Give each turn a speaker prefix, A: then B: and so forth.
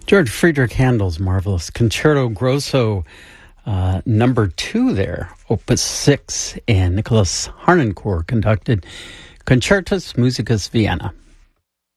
A: George Friedrich Handel's marvelous Concerto Grosso number 2 there, Opus 6, and Nicholas Harnoncourt conducted Concertus Musicus Vienna.